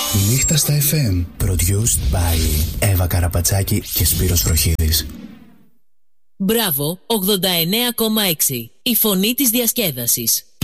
Νύχτα στα FM. Produced by Εύα Καραπατσάκη και Σπύρος Βροχίδης. Μπράβο 89,6. Η φωνή της διασκέδασης.